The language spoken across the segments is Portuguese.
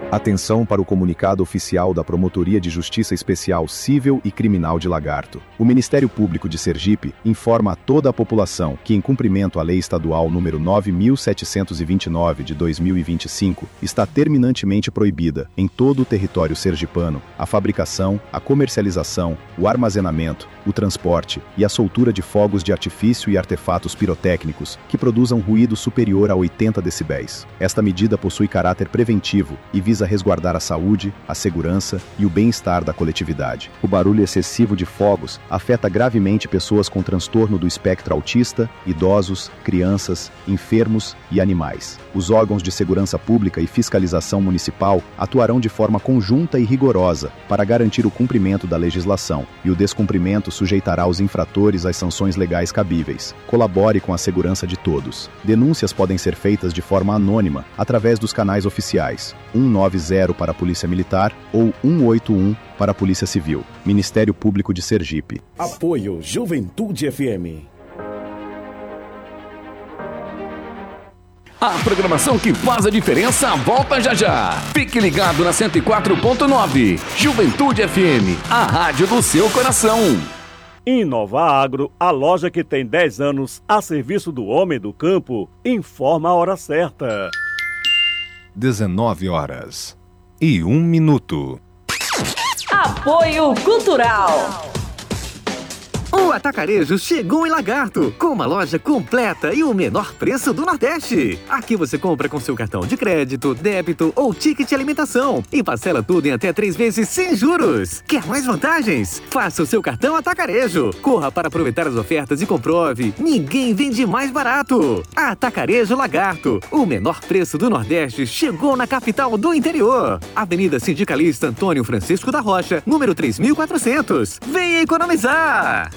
Atenção para o comunicado oficial da Promotoria de Justiça Especial Cível e Criminal de Lagarto. O Ministério Público de Sergipe informa a toda a população que, em cumprimento à Lei Estadual nº 9.729 de 2025, está terminantemente proibida, em todo o território sergipano, a fabricação, a comercialização, o armazenamento, o transporte e a soltura de fogos de artifício e artefatos pirotécnicos que produzam ruído superior a 80 decibéis. Esta medida possui caráter preventivo e visa resguardar a saúde, a segurança e o bem-estar da coletividade. O barulho excessivo de fogos afeta gravemente pessoas com transtorno do espectro autista, idosos, crianças, enfermos e animais. Os órgãos de segurança pública e fiscalização municipal atuarão de forma conjunta e rigorosa para garantir o cumprimento da legislação, e o descumprimento sujeitará os infratores às sanções legais cabíveis. Colabore com a segurança de todos. Denúncias podem ser feitas de forma anônima através dos canais oficiais 190 para a Polícia Militar ou 181 para a Polícia Civil. Ministério Público de Sergipe. Apoio Juventude FM. A programação que faz a diferença volta já já. Fique ligado na 104.9. Juventude FM, a rádio do seu coração. Inova Agro, a loja que tem 10 anos a serviço do homem do campo, informa a hora certa. 19h01. Apoio Cultural. O Atacarejo chegou em Lagarto, com uma loja completa e o menor preço do Nordeste. Aqui você compra com seu cartão de crédito, débito ou ticket alimentação e parcela tudo em até 3 vezes sem juros. Quer mais vantagens? Faça o seu cartão Atacarejo. Corra para aproveitar as ofertas e comprove. Ninguém vende mais barato. Atacarejo Lagarto, o menor preço do Nordeste chegou na capital do interior. Avenida Sindicalista Antônio Francisco da Rocha, número 3400. Venha economizar!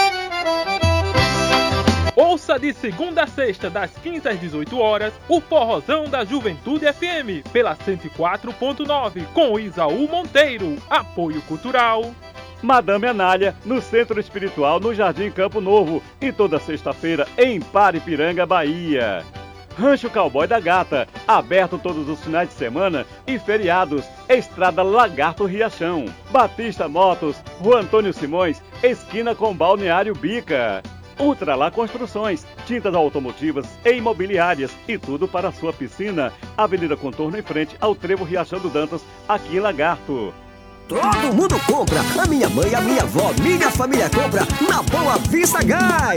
Ouça de segunda a sexta, das 15 às 18 horas, o Forrozão da Juventude FM, pela 104.9, com Isaú Monteiro. Apoio Cultural. Madame Anália, no Centro Espiritual, no Jardim Campo Novo, e toda sexta-feira em Paripiranga, Bahia. Rancho Cowboy da Gata, aberto todos os finais de semana e feriados. Estrada Lagarto Riachão. Batista Motos, Rua Antônio Simões, esquina com Balneário Bica. Ultralá Construções, tintas automotivas e imobiliárias e tudo para a sua piscina. Avenida Contorno em frente ao Trevo Riachão do Dantas, aqui em Lagarto. Todo mundo compra, a minha mãe, a minha avó, minha família compra na Boa Vista Gás.